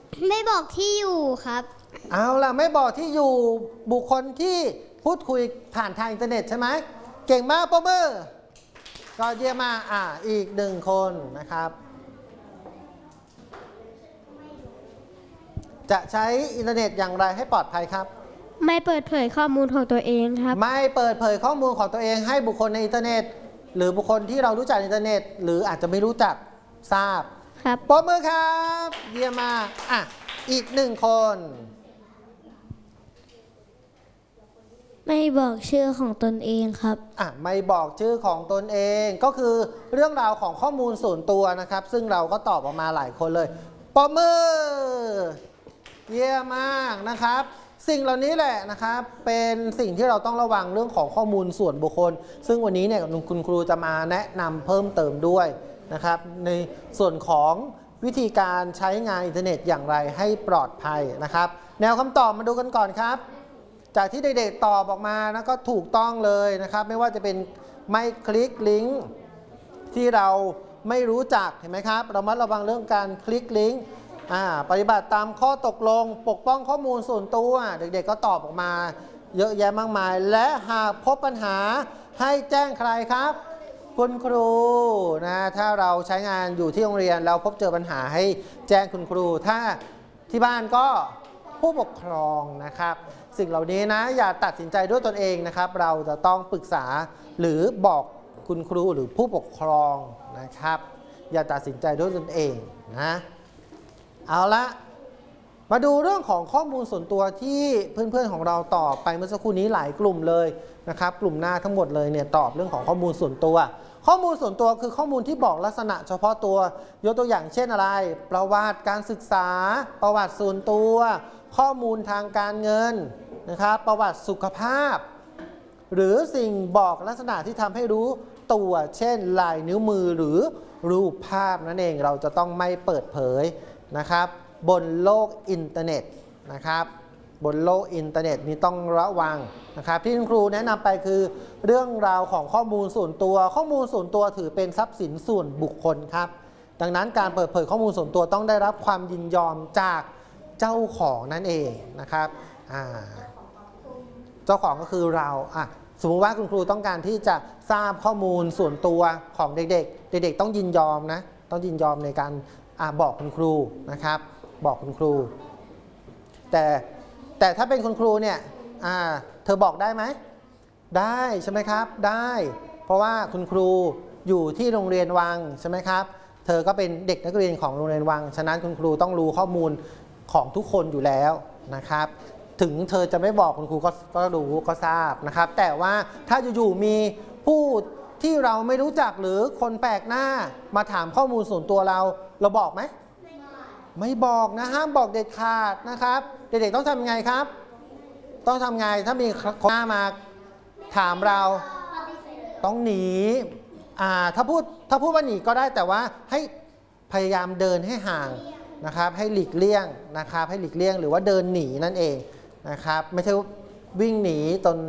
ไม่บอกที่อยู่ครับเอาล่ะไม่บอกที่อยู่บุคคลที่พูดคุยผ่านทางอินเทอร์เน็ตใช่ไหมเก่งมากปรบมือก็เยี่ยมมากอีกหนึ่งคนนะครับจะใช้อินเทอร์เน็ตอย่างไรให้ปลอดภัยครับไม่เปิดเผยข้อมูลของตัวเองครับไม่เปิดเผยข้อมูลของตัวเองให้บุคคลในอินเทอร์เน็ตหรือบุคคลที่เรารู้จักในอินเทอร์เน็ตหรืออาจจะไม่รู้จักทราบครับปรบมือครับเยี่ยมมากอีกหนึ่งคนไม่บอกชื่อของตนเองครับไม่บอกชื่อของตนเองก็คือเรื่องราวของข้อมูลส่วนตัวนะครับซึ่งเราก็ตอบออกมาหลายคนเลยปรบมือเยี่ยมมากนะครับสิ่งเหล่านี้แหละนะครับเป็นสิ่งที่เราต้องระวังเรื่องของข้อมูลส่วนบุคคลซึ่งวันนี้เนี่ยคุณครูจะมาแนะนำเพิ่มเติมด้วยนะครับในส่วนของวิธีการใช้งานอินเทอร์เน็ตอย่างไรให้ปลอดภัยนะครับแนวคำตอบมาดูกันก่อนครับจากที่เด็กๆตอบออกมานะก็ถูกต้องเลยนะครับไม่ว่าจะเป็นไม่คลิกลิงก์ที่เราไม่รู้จักเห็นไหมครับเรามัดระวังเรื่องการคลิกลิงก์ปฏิบัติตามข้อตกลงปกป้องข้อมูลส่วนตัวเด็กๆก็ตอบออกมาเยอะแยะมากมายและหากพบปัญหาให้แจ้งใครครับคุณครูนะถ้าเราใช้งานอยู่ที่โรงเรียนเราพบเจอปัญหาให้แจ้งคุณครูถ้าที่บ้านก็ผู้ปกครองนะครับสิ่งเหล่านี้นะอย่าตัดสินใจด้วยตนเองนะครับเราจะต้องปรึกษาหรือบอกคุณครูหรือผู้ปกครองนะครับอย่าตัดสินใจด้วยตนเองนะเอาละมาดูเรื่องของข้อมูลส่วนตัวที่เพื่อนๆของเราตอบไปเมื่อสักครู่นี้หลายกลุ่มเลยนะครับกลุ่มหน้าทั้งหมดเลยเนี่ยตอบเรื่องของข้อมูลส่วนตัวข้อมูลส่วนตัวคือข้อมูลที่บอกลักษณะเฉพาะตัวยกตัวอย่างเช่นอะไรประวัติการศึกษาประวัติส่วนตัวข้อมูลทางการเงินนะครับประวัติสุขภาพหรือสิ่งบอกลักษณะที่ทำให้รู้ตัวเช่นลายนิ้วมือหรือรูปภาพนั่นเองเราจะต้องไม่เปิดเผยนะครับบนโลกอินเทอร์เน็ตนะครับบนโลกอินเทอร์เน็ตนี้ต้องระวังนะครับที่คุณครูแนะนำไปคือเรื่องราวของข้อมูลส่วนตัวข้อมูลส่วนตัวถือเป็นทรัพย์สินส่วนบุคคลครับดังนั้นการเปิดเผยข้อมูลส่วนตัวต้องได้รับความยินยอมจากเจ้าของนั่นเองนะครับเจ้าของก็คือเราสมมติว่าคุณครูต้องการที่จะทราบข้อมูลส่วนตัวของเด็กๆเด็กๆต้องยินยอมนะต้องยินยอมในการบอกคุณครูนะครับบอกคุณครูแต่ถ้าเป็นคุณครูเนี่ยเธอบอกได้ไหมได้ใช่ไหมครับได้เพราะว่าคุณครูอยู่ที่โรงเรียนวังใช่ไหมครับเธอก็เป็นเด็กนักเรียนของโรงเรียนวังฉะนั้นคุณครูต้องรู้ข้อมูลของทุกคนอยู่แล้วนะครับถึงเธอจะไม่บอกคุณครูก็รู้ก็ทราบนะครับแต่ว่าถ้าอยู่ๆมีผู้ที่เราไม่รู้จักหรือคนแปลกหน้ามาถามข้อมูลส่วนตัวเราบอกไหมไม่บอกนะห้ามบอกเด็ดขาดนะครับเด็กๆต้องทำไงครับต้องทำไงถ้ามีคนหน้ามาถามเราต้องหนีถ้าพูดว่าหนีก็ได้แต่ว่าให้พยายามเดินให้ห่างนะครับให้หลีกเลี่ยงนะครับให้หลีกเลี่ยงหรือว่าเดินหนีนั่นเองนะครับไม่ใช่วิ่งหนีจน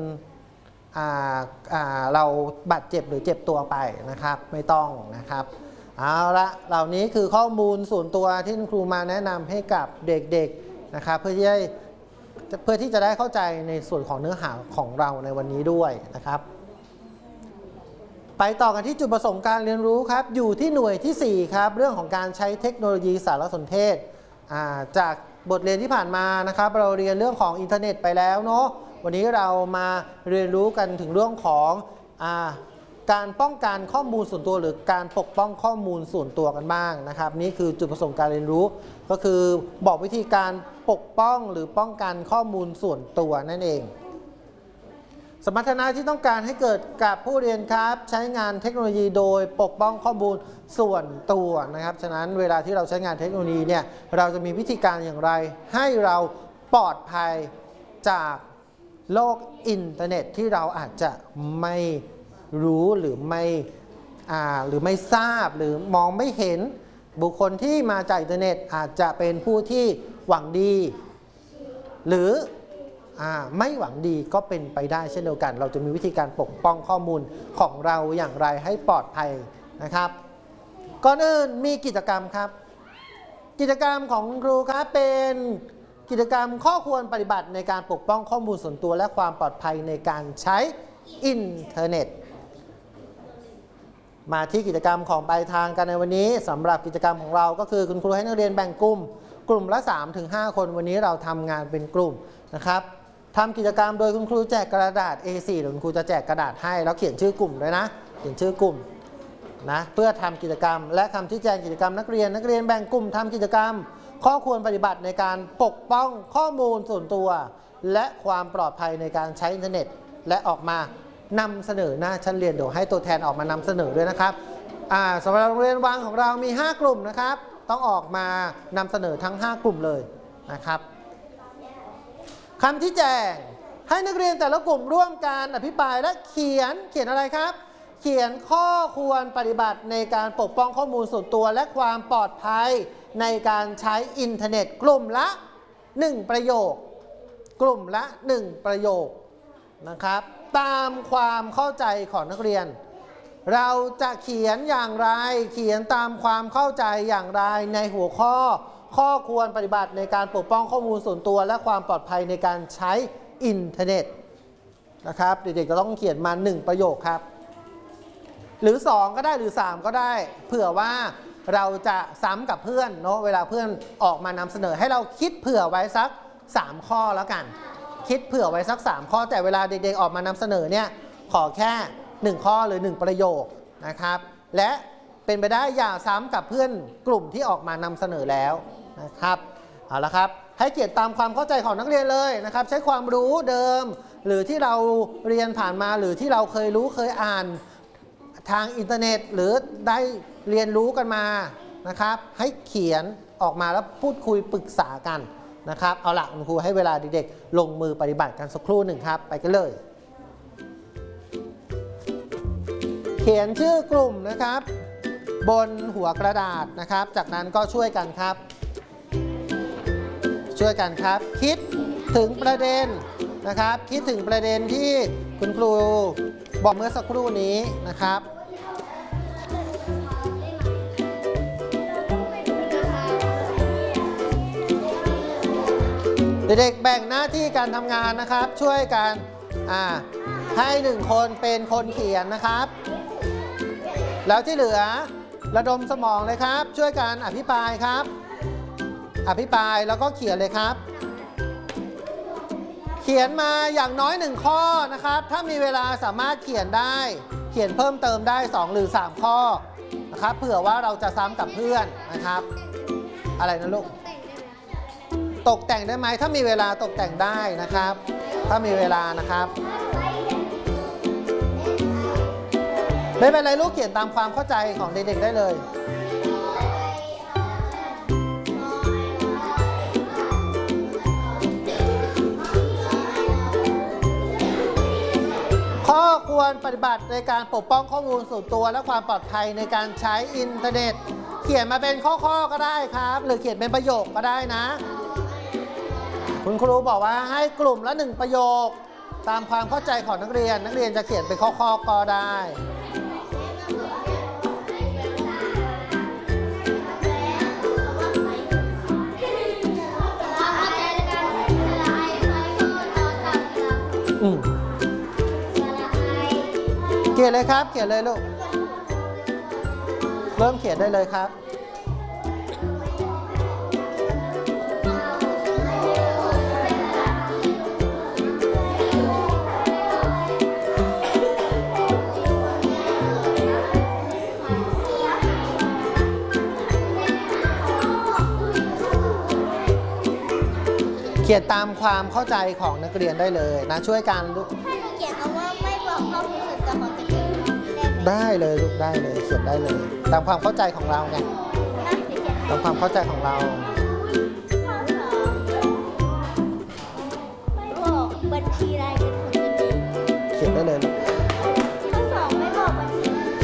เราบาดเจ็บหรือเจ็บตัวไปนะครับไม่ต้องนะครับเอาละเหล่านี้คือข้อมูลส่วนตัวที่ครูมาแนะนำให้กับเด็กๆนะครับเพื่อที่จะได้เข้าใจในส่วนของเนื้อหาของเราในวันนี้ด้วยนะครับไปต่อกันที่จุดประสงค์การเรียนรู้ครับอยู่ที่หน่วยที่4ครับเรื่องของการใช้เทคโนโลยีสารสนเทศจากบทเรียนที่ผ่านมานะครับเราเรียนเรื่องของอินเทอร์เน็ตไปแล้วเนาะวันนี้เรามาเรียนรู้กันถึงเรื่องของการป้องกันข้อมูลส่วนตัวหรือการปกป้องข้อมูลส่วนตัวกันบ้างนะครับนี่คือจุดประสงค์การเรียนรู้ก็คือบอกวิธีการปกป้องหรือป้องกันข้อมูลส่วนตัวนั่นเองสมรรถนะที่ต้องการให้เกิดกับผู้เรียนครับใช้งานเทคโนโลยีโดยปกป้องข้อมูลส่วนตัวนะครับฉะนั้นเวลาที่เราใช้งานเทคโนโลยีเนี่ยเราจะมีวิธีการอย่างไรให้เราปลอดภัยจากโลกอินเทอร์เน็ตที่เราอาจจะไม่รู้หรือไม่ทราบหรือมองไม่เห็นบุคคลที่มาจากอินเทอร์เน็ตอาจจะเป็นผู้ที่หวังดีหรือไม่หวังดีก็เป็นไปได้เช่นเดียวกันเราจะมีวิธีการปกป้องข้อมูลของเราอย่างไรให้ปลอดภัยนะครับก่อนอื่นมีกิจกรรมครับกิจกรรมของครูครับเป็นกิจกรรมข้อควรปฏิบัติในการปกป้องข้อมูลส่วนตัวและความปลอดภัยในการใช้อินเทอร์เน็ตมาที่กิจกรรมของปลายทางกันในวันนี้สำหรับกิจกรรมของเราก็คือคุณครูให้นักเรียนแบ่งกลุ่มละ 3-5 คนวันนี้เราทำงานเป็นกลุ่มนะครับทำกิจกรรมโดยคุณครูแจกกระดาษ A4 หรือคุณครูจะแจกกระดาษให้แล้วเขียนชื่อกลุ่มด้วยนะเขียนชื่อกลุ่มนะเพื่อทำกิจกรรมและคำชี้แจงกิจกรรมนักเรียนแบ่งกลุ่มทำกิจกรรมข้อควรปฏิบัติในการปกป้องข้อมูลส่วนตัวและความปลอดภัยในการใช้อินเทอร์เน็ตและออกมานำเสนอหน้าชั้นเรียนเดี๋ยวให้ตัวแทนออกมานำเสนอด้วยนะครับสำหรับโรงเรียนวังของเรามี 5 กลุ่มนะครับต้องออกมานำเสนอทั้ง 5 กลุ่มเลยนะครับคำชี้แจงให้นักเรียนแต่ละกลุ่มร่วมกันอภิปรายและเขียนอะไรครับเขียนข้อควรปฏิบัติในการปกป้องข้อมูลส่วนตัวและความปลอดภัยในการใช้อินเทอร์เน็ตกลุ่มละ1ประโยคกลุ่มละ1ประโยคนะครับตามความเข้าใจของนักเรียนเราจะเขียนอย่างไรเขียนตามความเข้าใจอย่างไรในหัวข้อควรปฏิบัติในการปกป้องข้อมูลส่วนตัวและความปลอดภัยในการใช้อินเทอร์เน็ตนะครับเด็กๆก็ต้องเขียนมา1ประโยคครับหรือ2ก็ได้หรือ3ก็ได้เผื่อว่าเราจะซ้ำกับเพื่อนเนาะเวลาเพื่อนออกมานำเสนอให้เราคิดเผื่อไว้สัก3ข้อแล้วกันคิดเผื่อไว้สัก3ข้อแต่เวลาเด็กๆออกมานำเสนอเนี่ยขอแค่1ข้อหรือ1ประโยคนะครับและเป็นไปได้อย่าซ้ำกับเพื่อนกลุ่มที่ออกมานำเสนอแล้วนะครับเอาละครับให้เขียนตามความเข้าใจของนักเรียนเลยนะครับใช้ความรู้เดิมหรือที่เราเรียนผ่านมาหรือที่เราเคยรู้เคยอ่านทางอินเทอร์เน็ตหรือได้เรียนรู้กันมานะครับให้เขียนออกมาแล้วพูดคุยปรึกษากันนะครับเอาละคุณครูให้เวลาเด็กๆลงมือปฏิบัติกันสักครู่หนึ่งครับไปกันเลยเขียนชื่อกลุ่มนะครับบนหัวกระดาษนะครับจากนั้นก็ช่วยกันครับคิดถึงประเด็นนะครับคิดถึงประเด็นที่คุณครูบอกเมื่อสักครู่นี้นะครับเด็กๆแบ่งหน้าที่การทำงานนะครับช่วยกันให้1คนเป็นคนเขียนนะครับแล้วที่เหลือระดมสมองเลยครับช่วยกันอภิปรายครับอภิปรายแล้วก็เขียนเลยครับเขียนมาอย่างน้อย1ข้อนะครับถ้ามีเวลาสามารถเขียนได้เขียนเพิ่มเติมได้2หรือ3ข้อนะครับเผื่อว่าเราจะซ้ำกับเพื่อนนะครับอะไรนะลูกตกแต่งได้ไหมถ้ามีเวลาตกแต่งได้นะครับถ้ามีเวลานะครับไม่เป็นไรลูกเขียนตามความเข้าใจของเด็กๆได้เลยข้อควรปฏิบัติในการปกป้องข้อมูลส่วนตัวและความปลอดภัยในการใช้อินเทอร์เน็ตเขียนมาเป็นข้อก็ได้ครับหรือเขียนเป็นประโยคก็ได้นะคุณครูบอกว่าให้กลุ่มละ1ประโยคตามความเข้าใจของนักเรียนจะเขียนเป็นข้อก็ได้เขียนเลยครับเขียนเลยลูกเริ่มเขียนได้เลยครับเขียนตามความเข้าใจของนักเรียนได้เลยนะช่วยกันลูกเขียนคำว่าไม่บอกข้อมูลส่วนตัวของตัวเองได้เลยลูกได้เลยเขียนได้เลยตามความเข้าใจของเราไงตามความเข้าใจของเรา